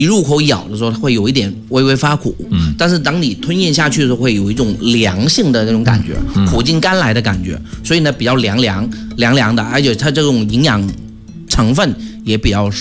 一入口咬的时候，它会有一点微微发苦，但是当你吞咽下去的时候，会有一种凉性的那种感觉，苦尽甘来的感觉，所以呢比较凉的，而且它这种营养成分也比较